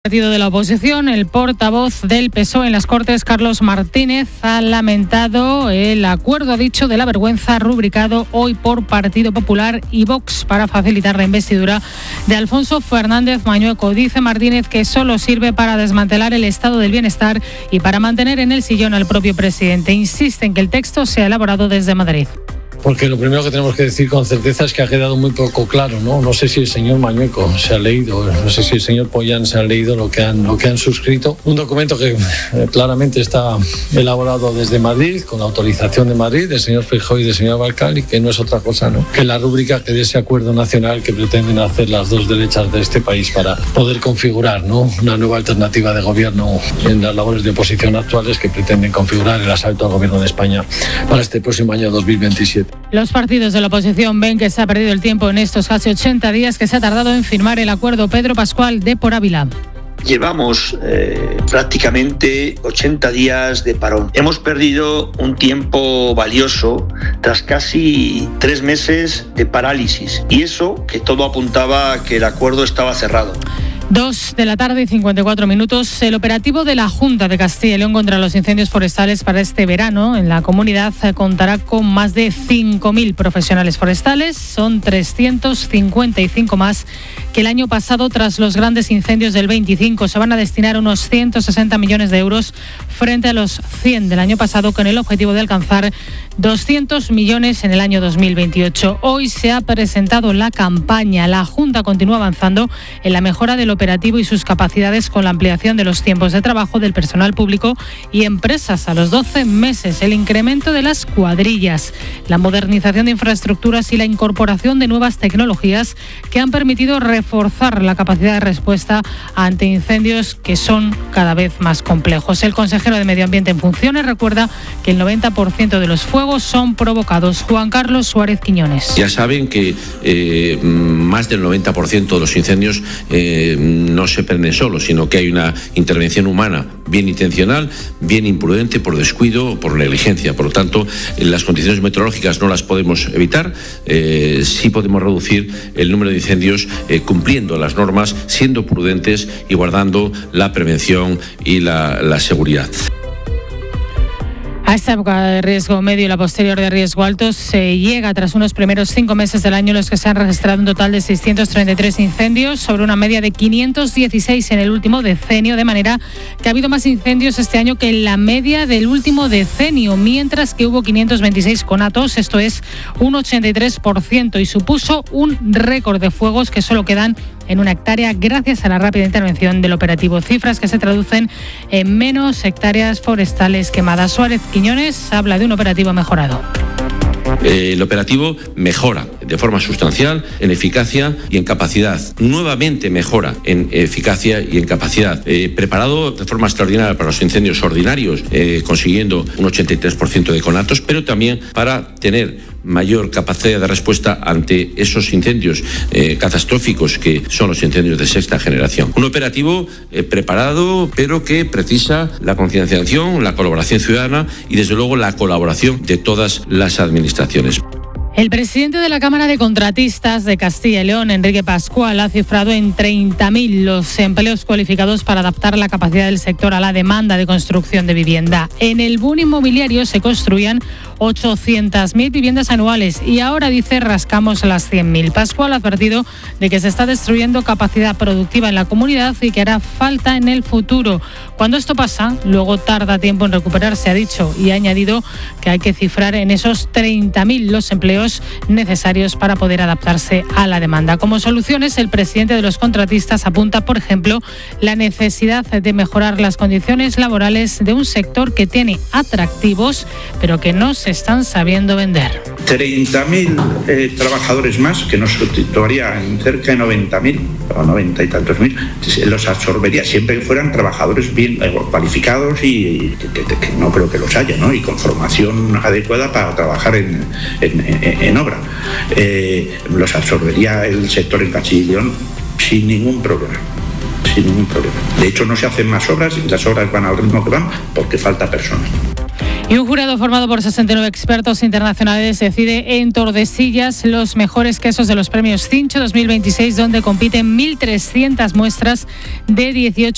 Partido de la oposición, el portavoz del PSOE en las Cortes, Carlos Martínez, ha lamentado el acuerdo, ha dicho, de la vergüenza rubricado hoy por Partido Popular y Vox para facilitar la investidura de Alfonso Fernández Mañueco. Dice Martínez que solo sirve para desmantelar el estado del bienestar y para mantener en el sillón al propio presidente. Insiste en que el texto sea elaborado desde Madrid. Porque lo primero que tenemos que decir con certeza es que ha quedado muy poco claro, ¿no? No sé si el señor Mañueco se ha leído, no sé si el señor Pollán se ha leído lo que han suscrito. Un documento que claramente está elaborado desde Madrid, con la autorización de Madrid, del señor Feijóo y del señor Abascal, y que no es otra cosa, ¿no?, que la rúbrica que de ese acuerdo nacional que pretenden hacer las dos derechas de este país para poder configurar, ¿no?, una nueva alternativa de gobierno en las labores de oposición actuales que pretenden configurar el asalto al gobierno de España para este próximo año 2027. Los partidos de la oposición ven que se ha perdido el tiempo en estos casi 80 días que se ha tardado en firmar el acuerdo. Pedro Pascual, de Por Ávila. Llevamos prácticamente 80 días de parón. Hemos perdido un tiempo valioso tras casi 3 meses de parálisis. Y eso que todo apuntaba a que el acuerdo estaba cerrado. 2:54 p.m. El operativo de la Junta de Castilla y León contra los incendios forestales para este verano en la comunidad contará con más de 5.000 profesionales forestales. Son 355 más que el año pasado tras los grandes incendios del 25. Se van a destinar unos 160 millones de euros frente a los 100 del año pasado, con el objetivo de alcanzar 200 millones en el año 2028. Hoy se ha presentado la campaña. La Junta continúa avanzando en la mejora del operativo y sus capacidades con la ampliación de los tiempos de trabajo del personal público y empresas a los 12 meses, el incremento de las cuadrillas, la modernización de infraestructuras y la incorporación de nuevas tecnologías que han permitido reforzar la capacidad de respuesta ante incendios que son cada vez más complejos. El consejero de Medio Ambiente en funciones recuerda que el 90% de los fuegos son provocados. Juan Carlos Suárez Quiñones. Ya saben que más del 90% de los incendios no se prenden solos, sino que hay una intervención humana bien intencional, bien imprudente, por descuido o por negligencia. Por lo tanto, las condiciones meteorológicas no las podemos evitar. Sí podemos reducir el número de incendios cumpliendo las normas, siendo prudentes y guardando la prevención y la seguridad. A esta época de riesgo medio y la posterior de riesgo alto se llega tras unos primeros 5 meses del año en los que se han registrado un total de 633 incendios sobre una media de 516 en el último decenio, de manera que ha habido más incendios este año que en la media del último decenio, mientras que hubo 526 conatos, esto es un 83%, y supuso un récord de fuegos que solo quedan en 1 hectárea gracias a la rápida intervención del operativo. Cifras que se traducen en menos hectáreas forestales quemadas. Suárez Quiñones habla de un operativo mejorado. El operativo mejora de forma sustancial en eficacia y en capacidad. Nuevamente mejora en eficacia y en capacidad. Preparado de forma extraordinaria para los incendios ordinarios, consiguiendo un 83% de conatos, pero también para tener mayor capacidad de respuesta ante esos incendios catastróficos que son los incendios de sexta generación. Un operativo preparado, pero que precisa la concienciación, la colaboración ciudadana y, desde luego, la colaboración de todas las administraciones. El presidente de la Cámara de Contratistas de Castilla y León, Enrique Pascual, ha cifrado en 30.000 los empleos cualificados para adaptar la capacidad del sector a la demanda de construcción de vivienda. En el boom inmobiliario se construían 800.000 viviendas anuales y ahora, dice, rascamos las 100.000. Pascual ha advertido de que se está destruyendo capacidad productiva en la comunidad y que hará falta en el futuro. Cuando esto pasa, luego tarda tiempo en recuperarse, ha dicho, y ha añadido que hay que cifrar en esos 30.000 los empleos necesarios para poder adaptarse a la demanda. Como soluciones, el presidente de los contratistas apunta, por ejemplo, la necesidad de mejorar las condiciones laborales de un sector que tiene atractivos, pero que no se están sabiendo vender. 30.000 trabajadores más, que nos situaría en cerca de 90.000 o 90 y tantos mil, los absorbería siempre que fueran trabajadores bien cualificados y que no creo que los haya, ¿no?, y con formación adecuada para trabajar en obra. Los absorbería el sector en Castilla y León sin ningún problema. De hecho, no se hacen más obras y las obras van al ritmo que van porque falta personal. Y un jurado formado por 69 expertos internacionales decide en Tordesillas los mejores quesos de los premios Cincho 2026, donde compiten 1.300 muestras de 18